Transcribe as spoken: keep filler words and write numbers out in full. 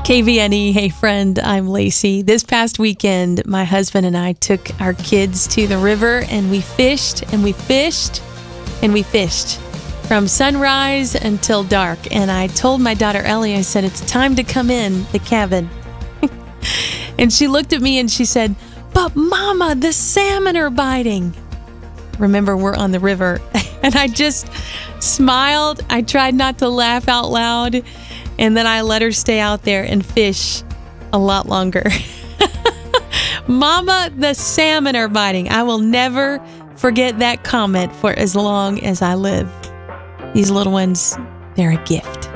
K V N E, hey friend, I'm Lacey. This past weekend, my husband and I took our kids to the river and we fished and we fished and we fished from sunrise until dark. And I told my daughter Ellie, I said, it's time to come in the cabin. And she looked at me and she said, but Mama, the salmon are biting. Remember, we're on the river. And I just smiled. I tried not to laugh out loud. And then I let her stay out there and fish a lot longer. Mama, the salmon are biting. I will never forget that comment for as long as I live. These little ones, they're a gift.